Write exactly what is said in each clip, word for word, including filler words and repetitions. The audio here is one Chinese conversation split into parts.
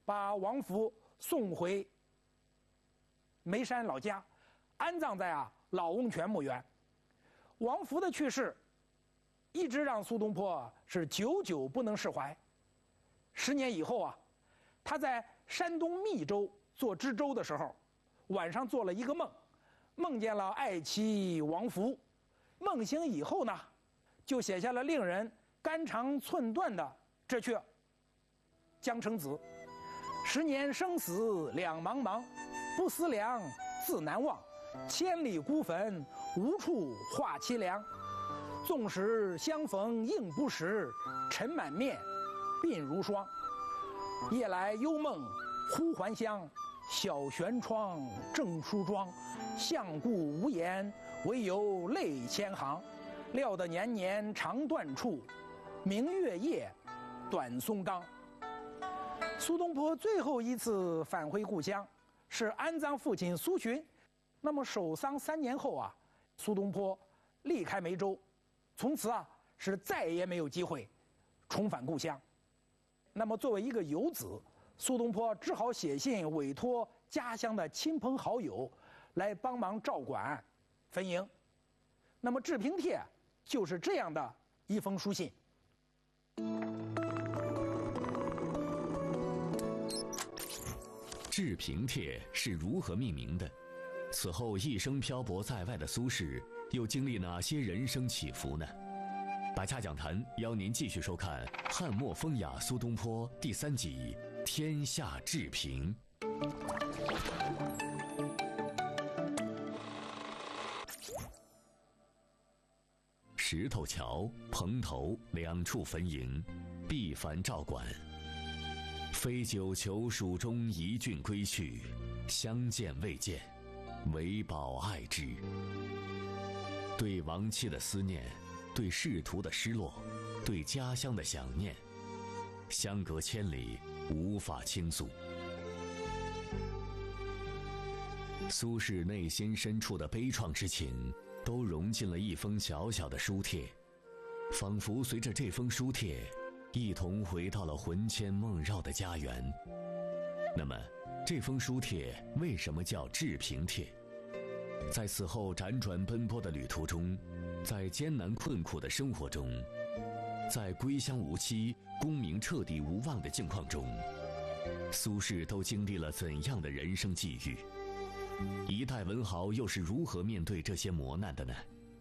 把王福送回眉山老家，安葬在啊老翁泉墓园。王福的去世，一直让苏东坡是久久不能释怀。十年以后啊，他在山东密州做知州的时候，晚上做了一个梦，梦见了爱妻王福。梦醒以后呢，就写下了令人肝肠寸断的这阙《江城子》：十年生死两茫茫，不思量，自难忘。千里孤坟，无处话凄凉。纵使相逢应不识，尘满面，鬓如霜。夜来幽梦忽还乡，小轩窗，正梳妆。相顾无言，唯有泪千行。料得年年肠断处，明月夜，短松冈。苏东坡最后一次返回故乡，是安葬父亲苏洵。那么守丧三年后啊，苏东坡离开梅州，从此啊是再也没有机会重返故乡。那么作为一个游子，苏东坡只好写信委托家乡的亲朋好友来帮忙照管坟茔。那么《治平帖》就是这样的一封书信。 治平帖是如何命名的？此后一生漂泊在外的苏轼，又经历哪些人生起伏呢？百家讲坛邀您继续收看《汉末风雅苏东坡》第三集《天下治平》。石头桥、蓬头两处坟茔，毕凡照管。非九裘蜀中一郡归去，相见未见，唯保爱之。对亡妻的思念，对仕途的失落，对家乡的想念，相隔千里，无法倾诉。苏轼内心深处的悲怆之情，都融进了一封小小的书帖，仿佛随着这封书帖一同回到了魂牵梦绕的家园。那么这封书帖为什么叫治平帖？在此后辗转奔波的旅途中，在艰难困苦的生活中，在归乡无期、功名彻底无望的境况中，苏轼都经历了怎样的人生际遇？一代文豪又是如何面对这些磨难的呢？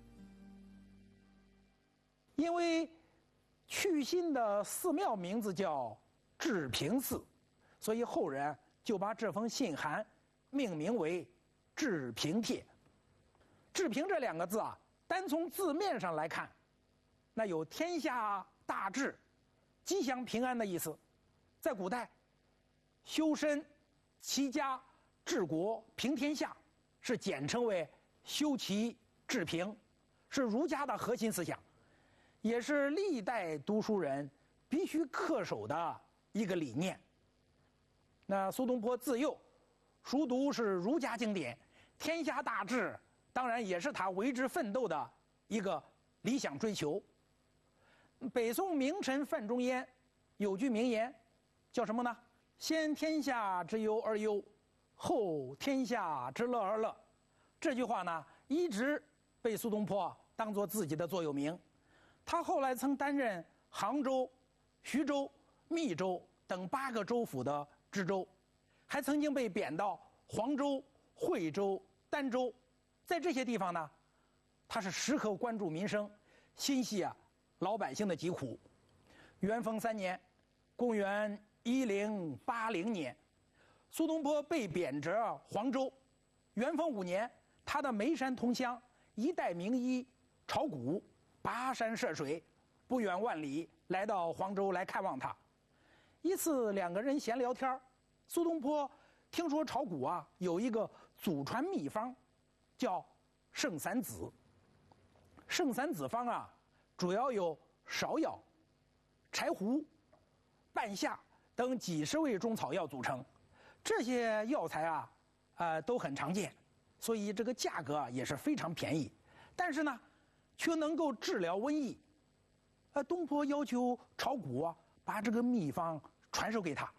因为去新的寺庙名字叫治平寺，所以后人就把这封信函命名为治平帖。治平这两个字啊，单从字面上来看，那有天下大治、吉祥平安的意思。在古代，修身、齐家、治国、平天下是简称为修齐治平，是儒家的核心思想，也是历代读书人必须恪守的一个理念。那苏东坡自幼熟读是儒家经典，天下大治当然也是他为之奋斗的一个理想追求。北宋名臣范仲淹有句名言，叫什么呢？先天下之忧而忧，后天下之乐而乐。这句话呢，一直被苏东坡当作自己的座右铭。他后来曾担任杭州、徐州、密州等八个州府的知州，还曾经被贬到黄州、惠州、儋州。在这些地方呢，他是时刻关注民生，心系啊老百姓的疾苦。元丰三年，公元一零八零年，苏东坡被贬谪黄州。元丰五年，他的眉山同乡一代名医晁谷跋山涉水，不远万里来到黄州来看望他。一次两个人闲聊天，苏东坡听说晁谷啊有一个祖传秘方，叫圣散子。圣散子方啊，主要有芍药、柴胡、半夏等几十味中草药组成。这些药材啊，呃，都很常见，所以这个价格啊也是非常便宜。但是呢，却能够治疗瘟疫。呃，东坡要求晁谷啊把这个秘方传授给他，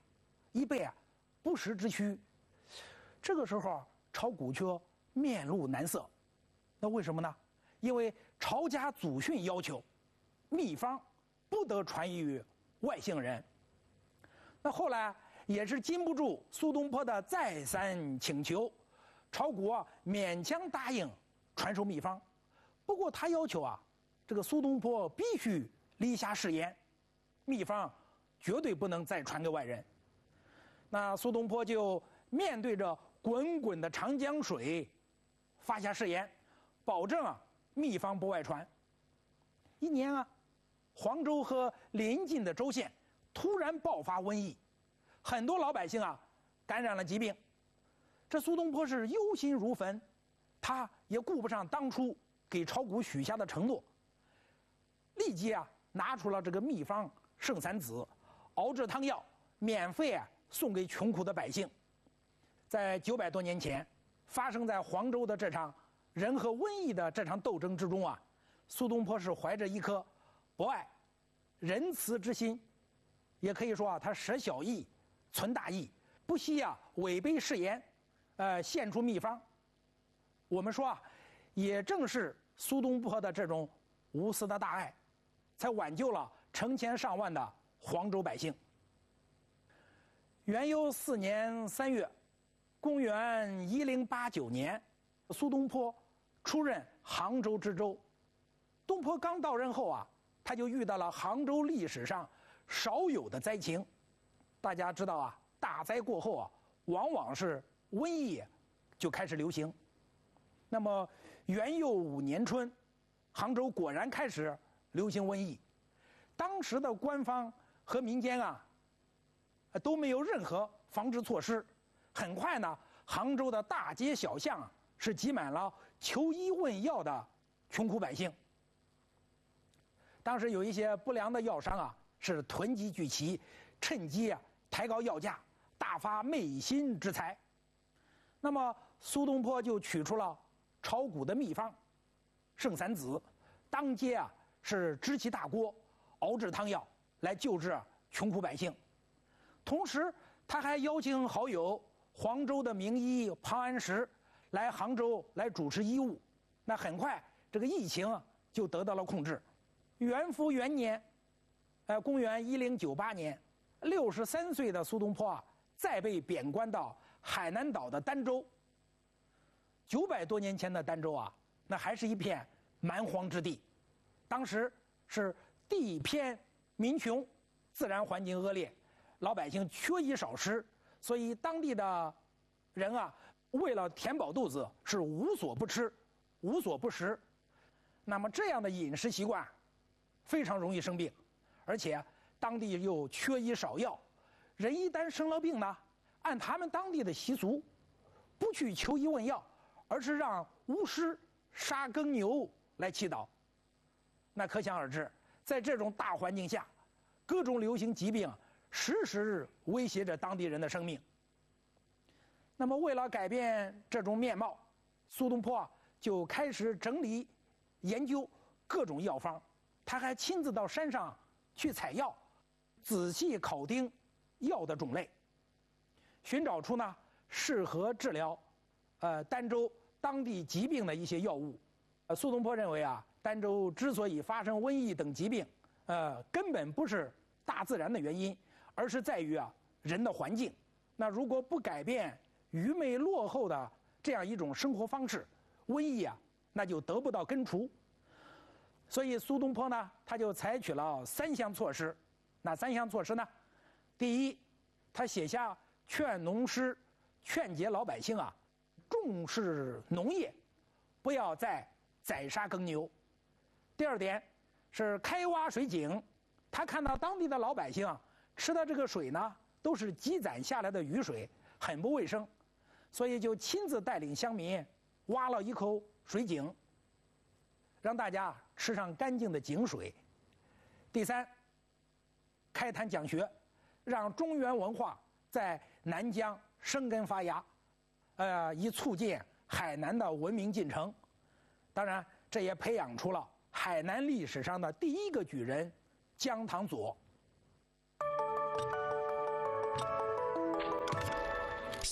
以备啊不时之需。这个时候，炒谷却面露难色。那为什么呢？因为朝家祖训要求，秘方不得传于外姓人。那后来也是禁不住苏东坡的再三请求，炒谷啊勉强答应传授秘方。不过他要求啊，这个苏东坡必须立下誓言，秘方绝对不能再传给外人。那苏东坡就面对着滚滚的长江水，发下誓言，保证啊秘方不外传。一年啊，黄州和邻近的州县突然爆发瘟疫，很多老百姓啊感染了疾病。这苏东坡是忧心如焚，他也顾不上当初给炒谷许下的承诺，立即啊拿出了这个秘方圣三子，熬制汤药，免费啊送给穷苦的百姓。在九百多年前发生在黄州的这场人和瘟疫的这场斗争之中啊，苏东坡是怀着一颗博爱、仁慈之心，也可以说啊，他舍小义，存大义，不惜啊违背誓言，呃，献出秘方。我们说啊，也正是苏东坡的这种无私的大爱，才挽救了成千上万的黄州百姓。元佑四年三月，公元一零八九年，苏东坡出任杭州知州。东坡刚到任后啊，他就遇到了杭州历史上少有的灾情。大家知道啊，大灾过后啊，往往是瘟疫就开始流行。那么元佑五年春，杭州果然开始流行瘟疫。当时的官方和民间啊，都没有任何防治措施。很快呢，杭州的大街小巷是挤满了求医问药的穷苦百姓。当时有一些不良的药商啊，是囤积聚齐，趁机啊抬高药价，大发昧心之财。那么苏东坡就取出了炒谷的秘方圣三子，当街啊是支起大锅，熬制汤药来救治穷苦百姓。同时，他还邀请好友黄州的名医庞安石来杭州来主持医务。那很快，这个疫情就得到了控制。元符元年，呃，公元一零九八年，六十三岁的苏东坡啊，再被贬官到海南岛的儋州。九百多年前的儋州啊，那还是一片蛮荒之地，当时是地偏民穷，自然环境恶劣，老百姓缺衣少食，所以当地的人啊，为了填饱肚子，是无所不吃，无所不食。那么这样的饮食习惯，非常容易生病，而且当地又缺医少药，人一旦生了病呢，按他们当地的习俗，不去求医问药，而是让巫师杀耕牛来祈祷。那可想而知，在这种大环境下，各种流行疾病时时威胁着当地人的生命。那么为了改变这种面貌，苏东坡啊就开始整理研究各种药方。他还亲自到山上去采药，仔细考丁药的种类，寻找出呢适合治疗呃儋州当地疾病的一些药物。呃，苏东坡认为啊，儋州之所以发生瘟疫等疾病，呃，根本不是大自然的原因，而是在于啊人的环境。那如果不改变愚昧落后的这样一种生活方式，瘟疫啊那就得不到根除。所以苏东坡呢，他就采取了三项措施。哪三项措施呢？第一，他写下劝农诗，劝诫老百姓啊，重视农业，不要再宰杀耕牛。第二点是开挖水井，他看到当地的老百姓啊，吃的这个水呢，都是积攒下来的雨水，很不卫生，所以就亲自带领乡民挖了一口水井，让大家吃上干净的井水。第三，开坛讲学，让中原文化在南疆生根发芽，呃，以促进海南的文明进程。当然，这也培养出了海南历史上的第一个举人姜唐佐。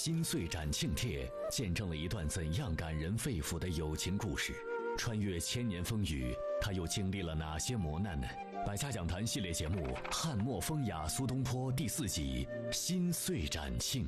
心碎展庆帖见证了一段怎样感人肺腑的友情故事？穿越千年风雨，他又经历了哪些磨难呢？百家讲坛系列节目《汉末风雅苏东坡》第四集《心碎展庆》。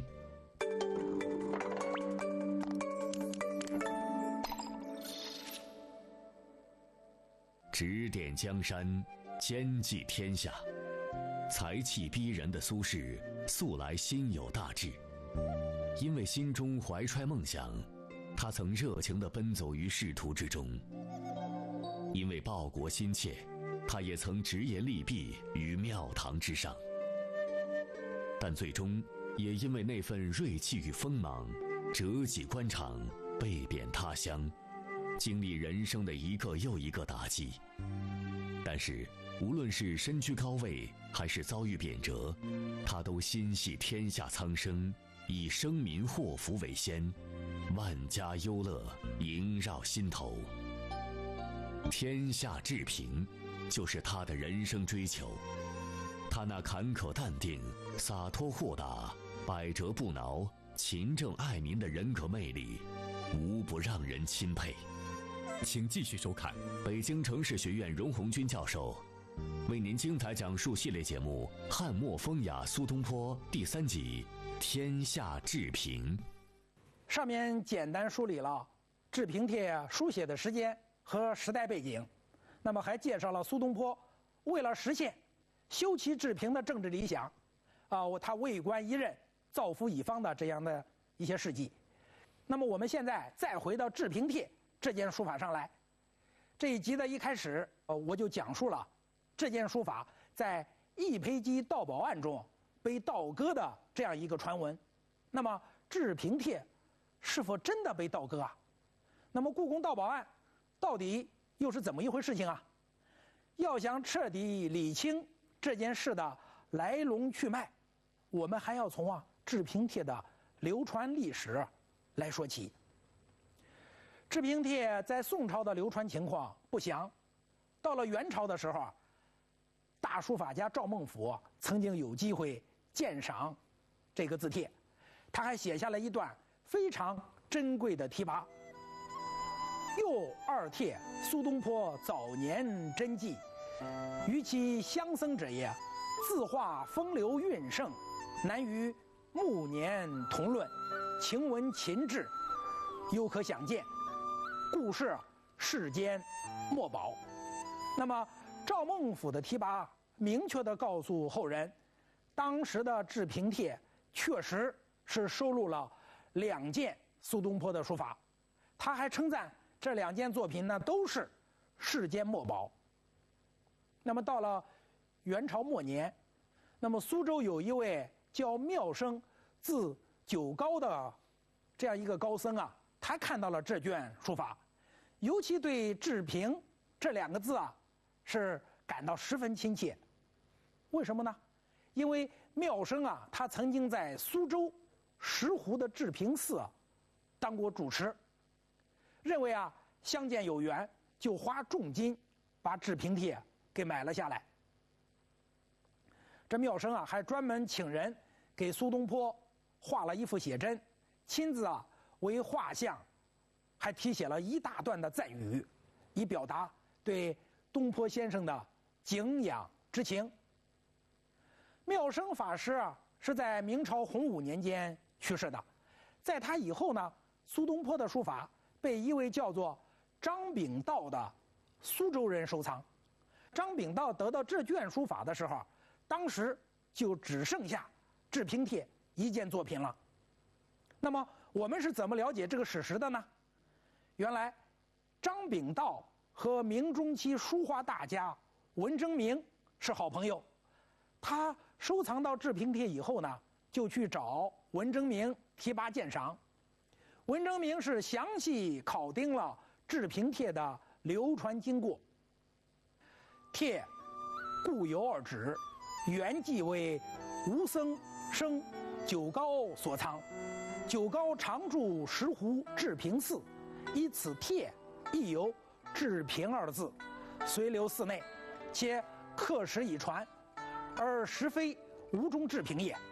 指点江山，兼济天下，才气逼人的苏轼素来心有大志，因为心中怀揣梦想，他曾热情地奔走于仕途之中；因为报国心切，他也曾直言利弊于庙堂之上。但最终也因为那份锐气与锋芒，折戟官场，被贬他乡，经历人生的一个又一个打击。但是无论是身居高位还是遭遇贬谪，他都心系天下苍生，以生民祸福为先，万家忧乐萦绕心头。天下治平就是他的人生追求。他那坎坷淡定、洒脱豁达、百折不挠、勤政爱民的人格魅力，无不让人钦佩。请继续收看北京城市学院荣鸿钧教授为您精彩讲述系列节目《汉末风雅苏东坡》第三集《天下治平》。 上面简单梳理了治平帖书写的时间和时代背景，那么还介绍了苏东坡为了实现修齐治平的政治理想，啊，他为官一任、造福一方的这样的一些事迹。那么我们现在再回到治平帖这件书法上来。这一集的一开始，呃，我就讲述了这件书法在易培基盗宝案中被盗割的这样一个传闻。那么治平帖是否真的被盗割啊？那么故宫盗宝案到底又是怎么一回事情啊？要想彻底理清这件事的来龙去脉，我们还要从啊治平帖的流传历史来说起。治平帖在宋朝的流传情况不详，到了元朝的时候，大书法家赵孟頫曾经有机会鉴赏这个字帖，他还写下了一段非常珍贵的题跋：右二帖，苏东坡早年真迹，与其相僧者也，字画风流韵盛，难与暮年同论，情文琴志，犹可想见，故事世间莫保。那么赵孟頫的题跋明确地告诉后人，当时的治平帖确实是收录了两件苏东坡的书法，他还称赞这两件作品呢都是世间莫保。那么到了元朝末年，那么苏州有一位叫妙生字九高的这样一个高僧啊，他看到了这卷书法，尤其对治平这两个字啊是感到十分亲切。为什么呢？因为妙生啊，他曾经在苏州石湖的治平寺啊当过主持，认为啊相见有缘，就花重金把治平帖给买了下来。这妙生啊还专门请人给苏东坡画了一幅写真，亲自啊为画像还题写了一大段的赞语，以表达对东坡先生的敬仰之情。妙生法师啊是在明朝洪武年间去世的，在他以后呢，苏东坡的书法被一位叫做张秉道的苏州人收藏。张秉道得到这卷书法的时候，当时就只剩下治平帖一件作品了。那么我们是怎么了解这个史实的呢？原来张秉道和明中期书画大家文征明是好朋友，他收藏到治平帖以后呢，就去找文征明提拔鉴赏。文征明是详细考丁了治平帖的流传经过。帖固有二指，原迹为吴僧生九高所藏。九高常住石湖治平寺，依此帖亦有治平二字，随留寺内，且刻石已传，而实非吴中治平也。